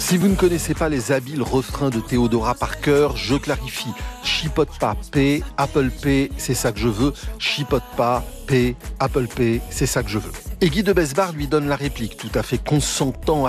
Si vous ne connaissez pas les habiles refrains de Theodora par cœur, je clarifie. Chipote pas, P, Apple Pay, c'est ça que je veux. Chipote pas, P, Apple Pay, c'est ça que je veux. Et Guy de Besbar lui donne la réplique, tout à fait consentant